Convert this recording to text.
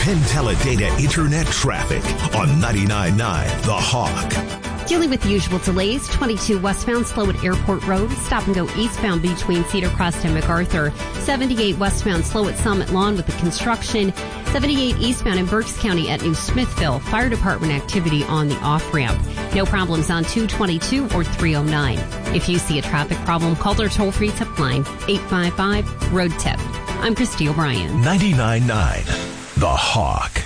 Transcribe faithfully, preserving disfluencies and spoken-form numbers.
Penn Teledata Internet traffic on ninety-nine point nine The Hawk. Dealing with the usual delays, twenty-two westbound slow at Airport Road, stop and go eastbound between Cedar Crest and MacArthur, seventy-eight westbound slow at Summit Lawn with the construction, seventy-eight eastbound in Berks County at New Smithville, fire department activity on the off-ramp. No problems on two twenty-two or three oh nine. If you see a traffic problem, call our toll-free tip line, eight five five, road tip. I'm Christy O'Brien. ninety-nine point nine The Hawk.